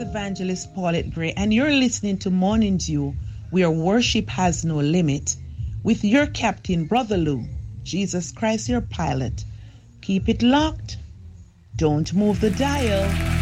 Evangelist Paulette Gray, and you're listening to Morning Dew, where worship has no limit, with your captain, Brother Lou, Jesus Christ, your pilot. Keep it locked. Don't move the dial.